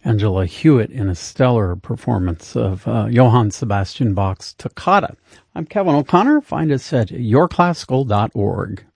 Angela Hewitt in a stellar performance of Johann Sebastian Bach's Toccata. I'm Kevin O'Connor. Find us at yourclassical.org.